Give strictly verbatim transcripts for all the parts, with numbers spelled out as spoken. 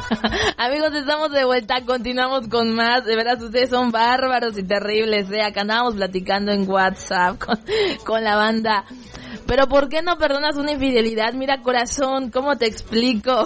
Amigos, estamos de vuelta, continuamos con más. De veras, ustedes son bárbaros y terribles, ¿eh? Acá andábamos platicando en WhatsApp con, con la banda. Pero ¿por qué no perdonas una infidelidad? Mira, corazón, ¿cómo te explico?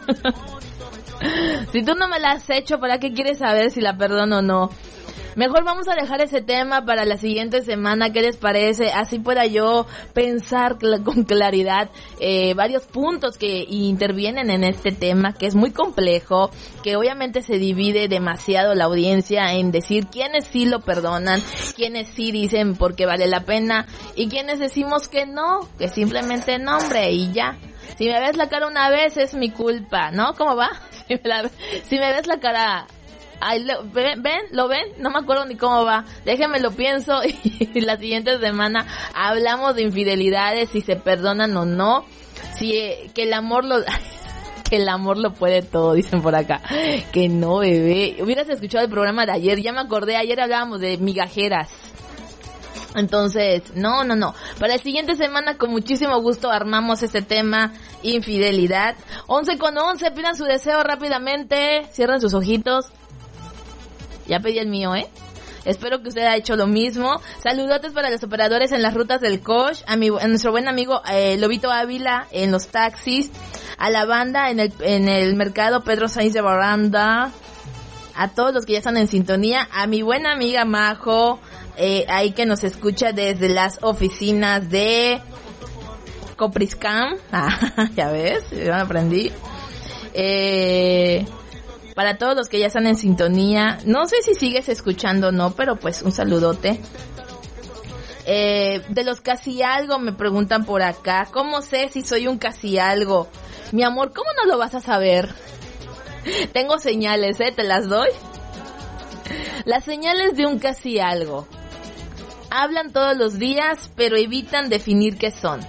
Si tú no me la has hecho, ¿para qué quieres saber si la perdono o no? Mejor vamos a dejar ese tema para la siguiente semana, ¿qué les parece? Así pueda yo pensar cl- con claridad eh, varios puntos que intervienen en este tema, que es muy complejo, que obviamente se divide demasiado la audiencia en decir quiénes sí lo perdonan, quiénes sí dicen porque vale la pena, y quiénes decimos que no, que simplemente no, hombre, y ya. Si me ves la cara una vez es mi culpa, ¿no? ¿Cómo va? Si me, la, si me ves la cara... Ay, lo, ven, ven, lo ven, no me acuerdo ni cómo va, déjenme lo pienso y la siguiente semana hablamos de infidelidades, si se perdonan o no, si eh, que el amor lo que el amor lo puede todo, dicen por acá, que no, bebé, hubieras escuchado el programa de ayer, ya me acordé, ayer hablábamos de migajeras. Entonces, no, no, no. Para la siguiente semana, con muchísimo gusto, armamos este tema, infidelidad. once con once, pidan su deseo rápidamente, cierren sus ojitos. Ya pedí el mío, ¿eh? Espero que usted haya hecho lo mismo. Saludotes para los operadores en las rutas del coach, a, mi, a nuestro buen amigo eh, Lobito Ávila en los taxis, a la banda en el, en el mercado Pedro Sainz de Baranda, a todos los que ya están en sintonía, a mi buena amiga Majo, eh, ahí que nos escucha desde las oficinas de Copriscam. Ah, ya ves, ya me aprendí. Eh... Para todos los que ya están en sintonía, no sé si sigues escuchando o no, pero pues un saludote. Eh, de los casi algo me preguntan por acá, ¿cómo sé si soy un casi algo? Mi amor, ¿cómo no lo vas a saber? Tengo señales, ¿eh? ¿Te las doy? Las señales de un casi algo. Hablan todos los días, pero evitan definir qué son.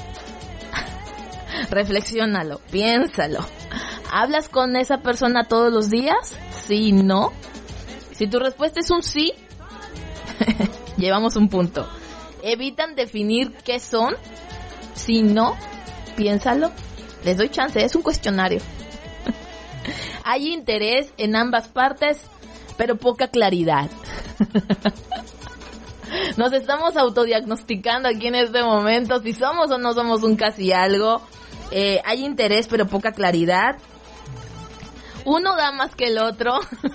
Reflexiónalo, piénsalo. ¿Hablas con esa persona todos los días? ¿Sí, no? Si tu respuesta es un sí, llevamos un punto. ¿Evitan definir qué son? Si no, piénsalo. Les doy chance, es un cuestionario. Hay interés en ambas partes, pero poca claridad. Nos estamos autodiagnosticando aquí en este momento, si somos o no somos un casi algo. Eh, hay interés, pero poca claridad. Uno da más que el otro.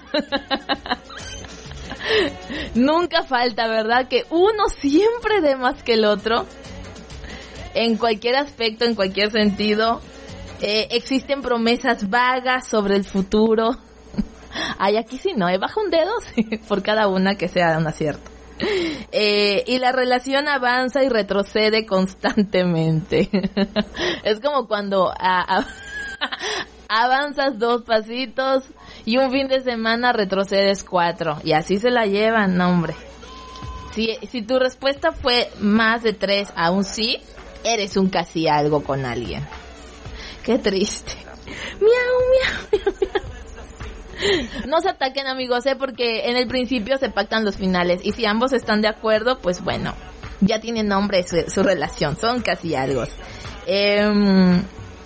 Nunca falta, ¿verdad? Que uno siempre dé más que el otro. En cualquier aspecto, en cualquier sentido. Eh, existen promesas vagas sobre el futuro. Ay, aquí sí no, ¿eh? Baja un dedo sí, por cada una que sea un acierto. Eh, y la relación avanza y retrocede constantemente. Es como cuando a, a, avanzas dos pasitos y un fin de semana retrocedes cuatro, y así se la llevan, no, hombre. Si, si tu respuesta fue más de tres a un sí, eres un casi algo con alguien. Qué triste. Miau, miau, miau, miau. No se ataquen, amigos, ¿eh? Porque en el principio se pactan los finales, y si ambos están de acuerdo, pues bueno, ya tiene nombre su, su relación, son casi algo. Eh...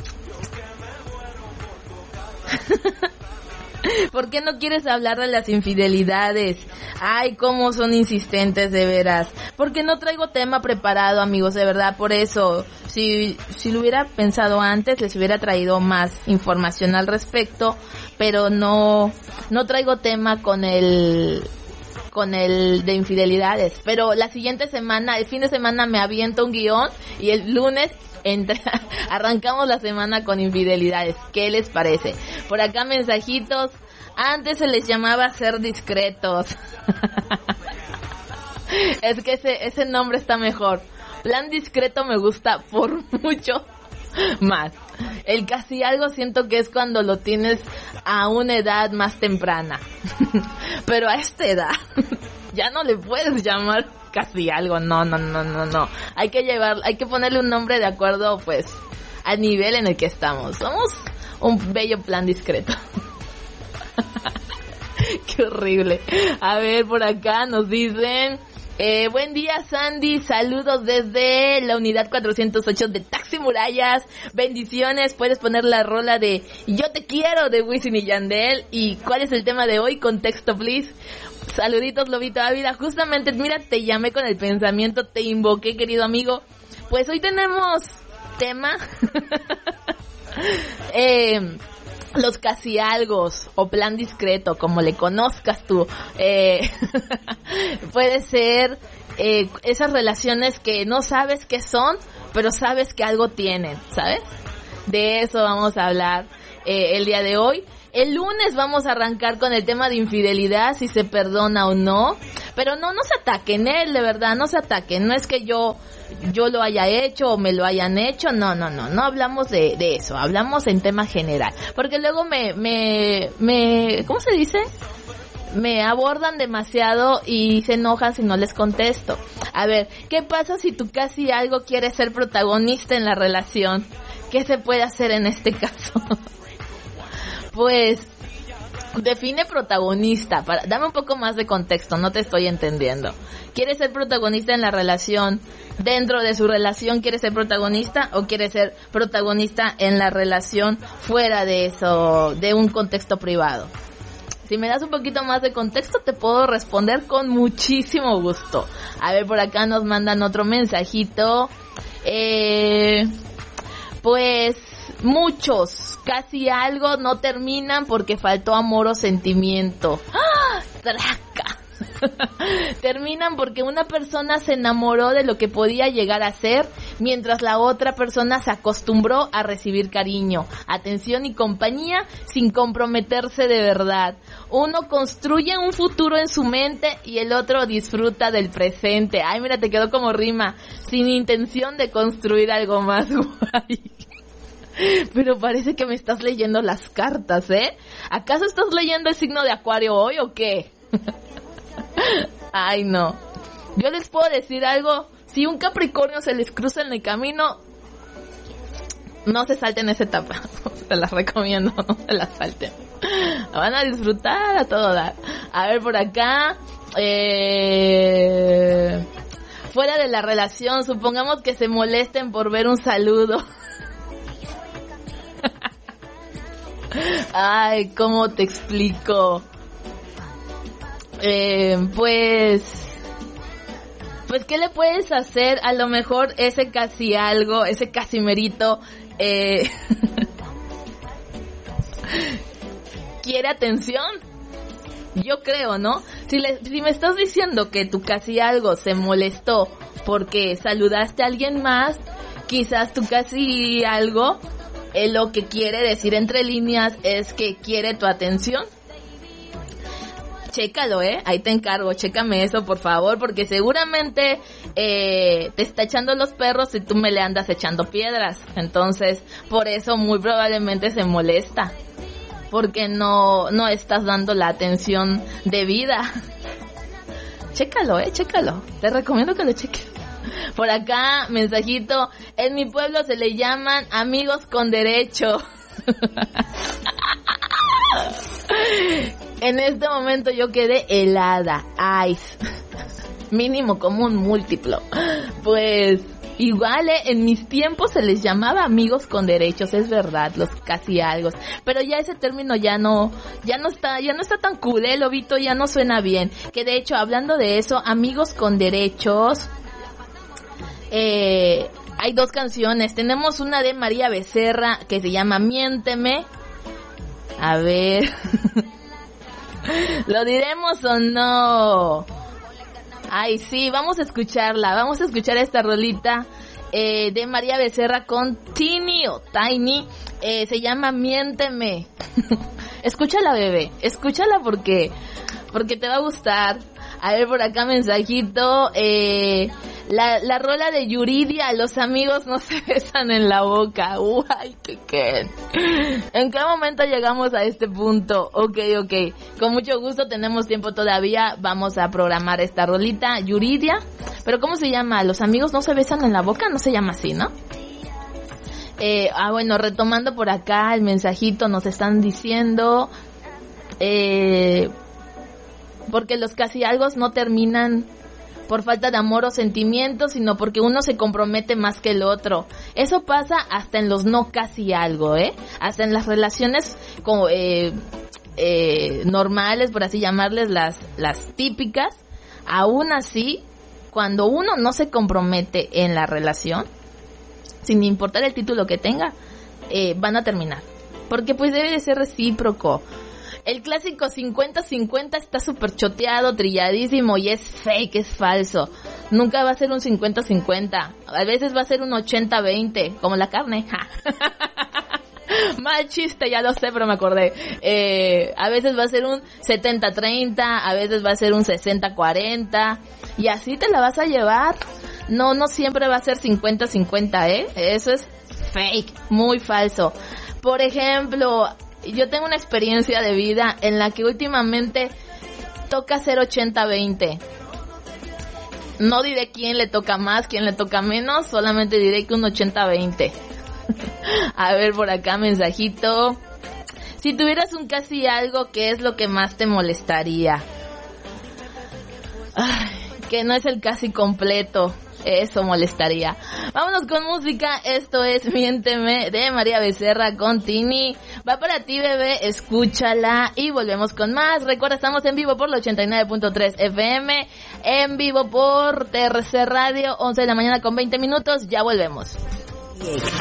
¿Por qué no quieres hablar de las infidelidades? Ay, cómo son insistentes, de veras. Porque no traigo tema preparado, amigos, de verdad, por eso. Si, si lo hubiera pensado antes, les hubiera traído más información al respecto, pero no, no traigo tema con el, con el de infidelidades. Pero la siguiente semana, el fin de semana me aviento un guión, y el lunes Entra, arrancamos la semana con infidelidades. ¿Qué les parece? Por acá mensajitos. Antes se les llamaba ser discretos. Es que ese, ese nombre está mejor. Plan discreto me gusta por mucho más. El casi algo siento que es cuando lo tienes a una edad más temprana. Pero a esta edad ya no le puedes llamar casi algo, no, no, no, no, no. Hay que llevar, hay que ponerle un nombre de acuerdo, pues, al nivel en el que estamos. Somos un bello plan discreto. Qué horrible. A ver, por acá nos dicen, Eh, buen día, Sandy. Saludos desde la unidad cuatrocientos ocho de Taxi Murallas. Bendiciones. Puedes poner la rola de Yo te quiero de Wisin y Yandel. ¿Y cuál es el tema de hoy? Contexto, please. Saluditos, Lobito Ávila. Justamente, mira, te llamé con el pensamiento, te invoqué, querido amigo. Pues hoy tenemos tema. eh... Los casi algos o plan discreto, como le conozcas tú, eh, puede ser eh, esas relaciones que no sabes qué son, pero sabes que algo tienen, ¿sabes? De eso vamos a hablar eh, el día de hoy. El lunes vamos a arrancar con el tema de infidelidad, si se perdona o no, pero no nos ataquen, él, de verdad, no se ataquen, no es que yo yo lo haya hecho o me lo hayan hecho, no, no, no, no hablamos de, de eso, hablamos en tema general, porque luego me, me, me, ¿cómo se dice? Me abordan demasiado y se enojan si no les contesto. A ver, ¿qué pasa si tú casi algo quieres ser protagonista en la relación? ¿Qué se puede hacer en este caso? Pues, define protagonista, para, dame un poco más de contexto, no te estoy entendiendo. ¿Quieres ser protagonista en la relación? ¿Dentro de su relación quieres ser protagonista o quieres ser protagonista en la relación fuera de eso, de un contexto privado? Si me das un poquito más de contexto te puedo responder con muchísimo gusto. A ver, por acá nos mandan otro mensajito. Eh, pues muchos, casi algo no terminan porque faltó amor o sentimiento. ¡Ah! ¡Traca! Terminan porque una persona se enamoró de lo que podía llegar a ser, mientras la otra persona se acostumbró a recibir cariño, atención y compañía sin comprometerse de verdad. Uno construye un futuro en su mente y el otro disfruta del presente. Ay, mira, te quedó como rima, sin intención de construir algo más guay. Pero parece que me estás leyendo las cartas, ¿eh? ¿Acaso estás leyendo el signo de Acuario hoy o qué? Ay, no. Yo les puedo decir algo. Si un Capricornio se les cruza en el camino, no se salten esa etapa. Se las recomiendo, no se las salten. La van a disfrutar a todo dar. A ver, por acá. Eh... Fuera de la relación, supongamos que se molesten por ver un saludo. Ay, ¿cómo te explico? Eh, pues, pues, ¿qué le puedes hacer? A lo mejor ese casi algo, ese casimerito, eh, quiere atención. Yo creo, ¿no? Si, le, si me estás diciendo que tu casi algo se molestó porque saludaste a alguien más, quizás tu casi algo, eh, lo que quiere decir entre líneas es que quiere tu atención. Chécalo, eh, ahí te encargo, chécame eso por favor, porque seguramente eh, te está echando los perros y tú me le andas echando piedras, entonces por eso muy probablemente se molesta, porque no, no estás dando la atención debida. Chécalo, eh, chécalo, te recomiendo que lo cheques. Por acá, mensajito, en mi pueblo se le llaman amigos con derecho. En este momento yo quedé helada, ice, mínimo común múltiplo. Pues igual, eh, en mis tiempos se les llamaba amigos con derechos, es verdad, los casi algo. Pero ya ese término ya no, ya no está, ya no está tan cool, eh, Lobito, ya no suena bien. Que de hecho, hablando de eso, amigos con derechos, eh, hay dos canciones. Tenemos una de María Becerra que se llama Miénteme. A ver, ¿lo diremos o no? Ay, sí, vamos a escucharla, vamos a escuchar esta rolita eh, de María Becerra con Tini o Tiny, eh, se llama Miénteme. Escúchala, bebé, escúchala porque, porque te va a gustar. A ver, por acá mensajito, eh, la, la rola de Yuridia, los amigos no se besan en la boca. Uy, qué qué. ¿En qué momento llegamos a este punto? Ok, ok. Con mucho gusto, tenemos tiempo todavía. Vamos a programar esta rolita, Yuridia. Pero ¿cómo se llama? ¿Los amigos no se besan en la boca? No se llama así, ¿no? Eh, ah, bueno, retomando por acá el mensajito, nos están diciendo... Eh... porque los casi algo no terminan por falta de amor o sentimientos, sino porque uno se compromete más que el otro. Eso pasa hasta en los no casi algo, ¿eh? Hasta en las relaciones como, eh, eh, normales, por así llamarles, las, las típicas. Aún así, cuando uno no se compromete en la relación, sin importar el título que tenga, eh, van a terminar. Porque pues debe de ser recíproco. El clásico cincuenta cincuenta está súper choteado, trilladísimo y es fake, es falso. Nunca va a ser un cincuenta cincuenta. A veces va a ser un ochenta veinte, como la carne. Mal chiste, ya lo sé, pero me acordé. Eh, a veces va a ser un setenta treinta, a veces va a ser un sesenta cuarenta. Y así te la vas a llevar. No, no siempre va a ser cincuenta cincuenta, ¿eh? Eso es fake, muy falso. Por ejemplo, yo tengo una experiencia de vida en la que últimamente toca ser ochenta veinte. No diré quién le toca más, quién le toca menos, solamente diré que un ochenta veinte. A ver, por acá mensajito. Si tuvieras un casi algo, ¿qué es lo que más te molestaría? Ay, que no es el casi completo. Eso molestaría. Vámonos con música. Esto es Miénteme de María Becerra con Tini. Va para ti, bebé, escúchala y volvemos con más. Recuerda, estamos en vivo por la ochenta y nueve punto tres F M, en vivo por T R C Radio, once de la mañana con veinte minutos. Ya volvemos.